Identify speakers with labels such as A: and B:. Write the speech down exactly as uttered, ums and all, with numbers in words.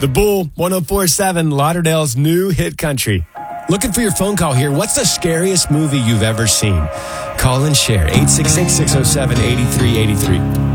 A: The Bull, one oh four point seven, Lauderdale's new hit country. Looking for your phone call here. What's the scariest movie you've ever seen? Call and share. eight six six, six oh seven, eight three eight three.